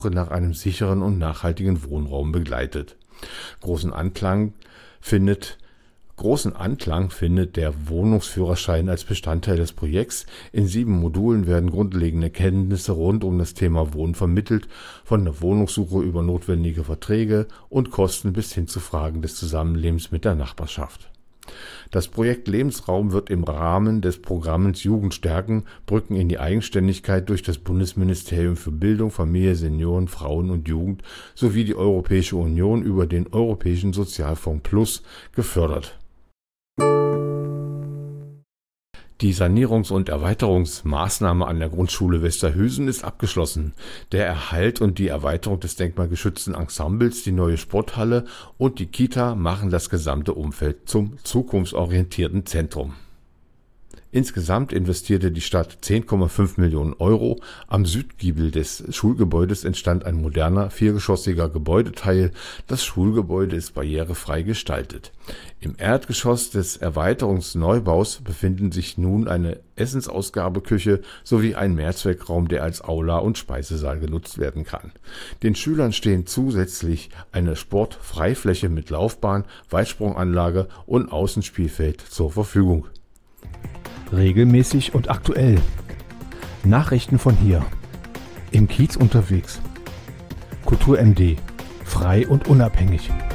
nach einem sicheren und nachhaltigen Wohnraum begleitet. Großen Anklang findet der Wohnungsführerschein als Bestandteil des Projekts. In 7 Modulen werden grundlegende Kenntnisse rund um das Thema Wohnen vermittelt, von der Wohnungssuche über notwendige Verträge und Kosten bis hin zu Fragen des Zusammenlebens mit der Nachbarschaft. Das Projekt Lebensraum wird im Rahmen des Programms Jugend stärken, Brücken in die Eigenständigkeit durch das Bundesministerium für Bildung, Familie, Senioren, Frauen und Jugend sowie die Europäische Union über den Europäischen Sozialfonds Plus gefördert. Die Sanierungs- und Erweiterungsmaßnahme an der Grundschule Westerhüsen ist abgeschlossen. Der Erhalt und die Erweiterung des denkmalgeschützten Ensembles, die neue Sporthalle und die Kita machen das gesamte Umfeld zum zukunftsorientierten Zentrum. Insgesamt investierte die Stadt 10,5 Millionen Euro. Am Südgiebel des Schulgebäudes entstand ein moderner, 4-geschossiger Gebäudeteil. Das Schulgebäude ist barrierefrei gestaltet. Im Erdgeschoss des Erweiterungsneubaus befinden sich nun eine Essensausgabeküche sowie ein Mehrzweckraum, der als Aula und Speisesaal genutzt werden kann. Den Schülern stehen zusätzlich eine Sportfreifläche mit Laufbahn, Weitsprunganlage und Außenspielfeld zur Verfügung. Regelmäßig und aktuell. Nachrichten von hier. Im Kiez unterwegs. Kultur MD. Frei und unabhängig.